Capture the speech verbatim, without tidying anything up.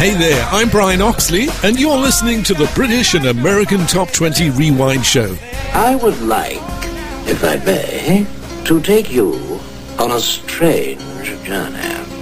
Hey there, I'm Brian Oxley, and you're listening to the British and American Top twenty Rewind Show. I would like, if I may, to take you on a strange journey.